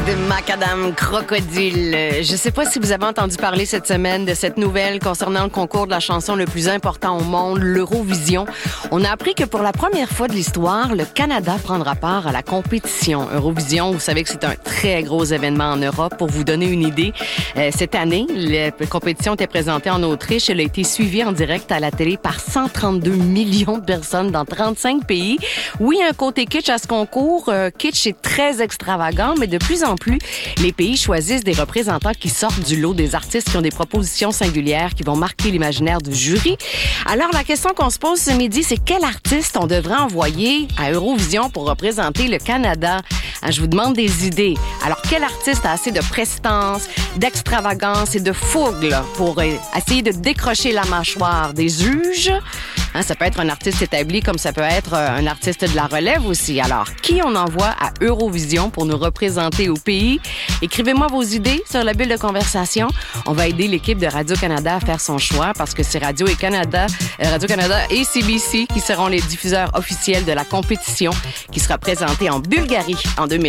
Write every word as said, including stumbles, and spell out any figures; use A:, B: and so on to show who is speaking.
A: De Macadam Crocodile. Je ne sais pas si vous avez entendu parler cette semaine de cette nouvelle concernant le concours de la chanson le plus important au monde, l'Eurovision. On a appris que pour la première fois de l'histoire, le Canada prendra part à la compétition Eurovision. Vous savez que c'est un très gros événement en Europe. Pour vous donner une idée, euh, cette année, la compétition était présentée en Autriche. Elle a été suivie en direct à la télé par cent trente-deux millions de personnes dans trente-cinq pays. Oui, un côté kitsch à ce concours. Euh, kitsch est très extravagant, mais de plus en plus, les pays choisissent des représentants qui sortent du lot des artistes qui ont des propositions singulières qui vont marquer l'imaginaire du jury. Alors, la question qu'on se pose ce midi, c'est quel artiste on devrait envoyer à Eurovision pour représenter le Canada? Je vous demande des idées. Alors, quel artiste a assez de prestance, d'extravagance et de fougue là, pour essayer de décrocher la mâchoire des juges? Hein, ça peut être un artiste établi comme ça peut être un artiste de la relève aussi. Alors, qui on envoie à Eurovision pour nous représenter au pays? Écrivez-moi vos idées sur la bulle de conversation. On va aider l'équipe de Radio-Canada à faire son choix parce que c'est Radio et Canada, euh, Radio-Canada et C B C qui seront les diffuseurs officiels de la compétition qui sera présentée en Bulgarie en deux mille vingt.